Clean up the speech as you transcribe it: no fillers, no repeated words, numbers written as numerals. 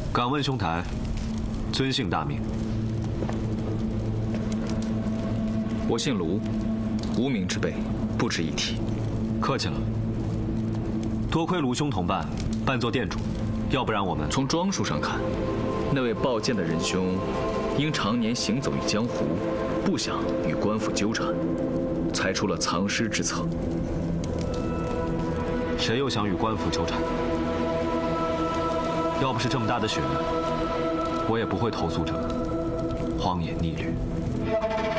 敢问兄台，尊姓大名？ 我姓卢，无名之辈不值一提。 客气了。多亏卢兄同伴扮作店主，要不然我们从装束上看，那位抱剑的仁兄，因常年行走于江湖，不想与官府纠缠，才出了藏尸之策。 谁又想与官府纠缠？要不是这么大的血缘，我也不会投宿这荒野逆旅。